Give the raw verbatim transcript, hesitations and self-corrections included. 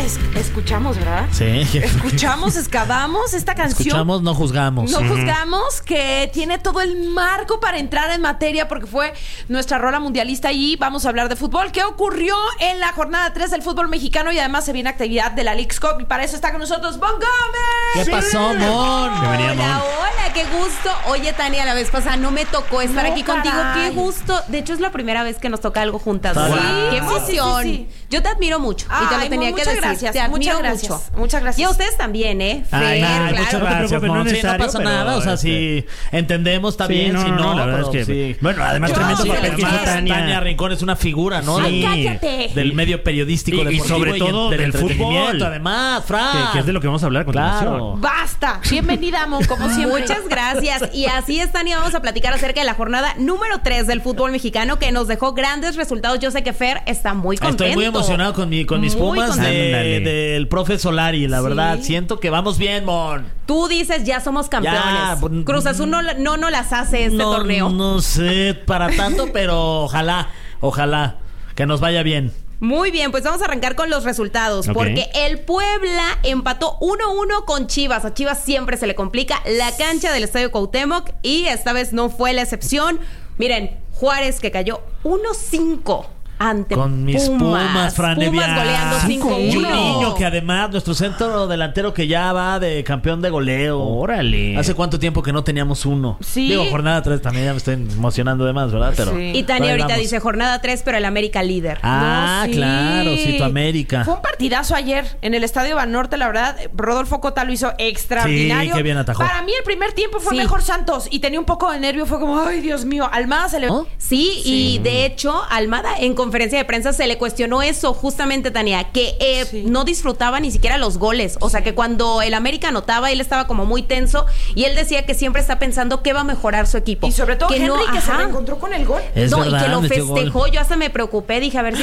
Es- escuchamos, ¿verdad? Sí. Escuchamos, excavamos esta canción. Escuchamos, no juzgamos. No Ujú. juzgamos, que tiene todo el marco para entrar en materia porque fue nuestra rola mundialista y vamos a hablar de fútbol. ¿Qué ocurrió en la jornada tres del fútbol mexicano? Y además se viene actividad de la Leagues Cup y para eso está con nosotros Bon Gómez. ¿Qué pasó, Mon? Bienvenida, Mon. Hola, hola, qué gusto. Oye, Tania, la vez pasada no me tocó estar No, aquí contigo. caray. Qué gusto. De hecho, es la primera vez que nos toca algo juntas. Sí, ¿verdad? Qué sí, emoción. sí, sí, sí. Yo te admiro mucho y te Ay, lo tenía Mon, que muchas decir. gracias, Te admiro muchas gracias, mucho. muchas gracias. Y a ustedes también, ¿eh? Ay, Fer, ay, claro. muchas No te gracias, preocupes, no Mon. es Sí, no necesario, pasa pero, nada. O sea, este, si entendemos, está Sí, bien. no, si no, no, la verdad pero es que- sí. bueno, además, Yo, tremendo sí, papel que hizo además, Tania. Tania Rincón es una figura, ¿no? Ay, Sí. cállate. Del medio periodístico Y- y deportivo sobre todo del del entretenimiento, fútbol. además, Fran. Que, que es de lo que vamos a hablar a continuación. Claro. Basta. Bienvenida, Mon, como siempre. Muchas gracias. Y así es, Tania, vamos a platicar acerca de la jornada número tres del fútbol mexicano que nos dejó grandes resultados. Yo sé que Fer está muy contento. Estoy muy emocionado con, mi, con mis Muy Pumas contento. de- Ándale. del profe Solari, la Sí. verdad. Siento que vamos bien, Mon. Tú dices, ya somos campeones. Ya, bu- Cruz Azul no, no, no las hace este no, torneo. No sé para tanto, pero ojalá, ojalá que nos vaya bien. Muy bien, pues vamos a arrancar con los resultados. Ok. Porque el Puebla empató uno uno con Chivas. A Chivas siempre se le complica la cancha del Estadio Cuauhtémoc y esta vez no fue la excepción. Miren, Juárez que cayó uno cinco ante Con mis Pumas. Pumas, Fran Pumas Evia. goleando cinco Y un uno. niño que además, nuestro centro delantero que ya va de campeón de goleo. Órale. ¿Hace cuánto tiempo que no teníamos uno? Sí. Digo, jornada tres también ya me estoy emocionando de más, ¿verdad? Pero, Sí. Y Tania Ahí ahorita vamos. dice jornada tres, pero el América líder. Ah, No, sí. claro, sí, tu América. Fue un partidazo ayer en el Estadio Banorte, la verdad. Rodolfo Cota lo hizo extraordinario. Sí, qué bien atajó. Para mí el primer tiempo fue Sí. mejor Santos y tenía un poco de nervio. Fue como, ay, Dios mío. Almada se le... ¿Oh? Sí, y de hecho, Almada en conferencia de prensa se le cuestionó eso justamente, Tania, que eh, Sí. no disfrutaba ni siquiera los goles. O sea, que cuando el América anotaba, él estaba como muy tenso y él decía que siempre está pensando que va a mejorar su equipo. Y sobre todo que Henry, no, que se ajá. reencontró con el gol. Es no, verdad, y que lo metió gol. festejó. Yo hasta me preocupé, dije, a ver si